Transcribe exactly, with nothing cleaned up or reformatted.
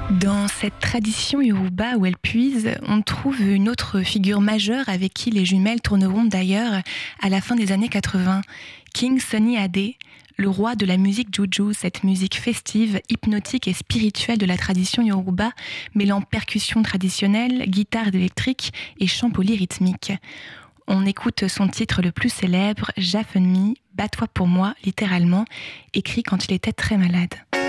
Dans cette tradition yoruba où elle puise, on trouve une autre figure majeure avec qui les jumelles tourneront d'ailleurs à la fin des années quatre-vingts, King Sunny Adé, le roi de la musique juju, cette musique festive, hypnotique et spirituelle de la tradition yoruba, mêlant percussions traditionnelles, guitares électriques et chants polyrythmiques. On écoute son titre le plus célèbre, Jafenmi, bats-toi pour moi, littéralement, écrit quand il était très malade.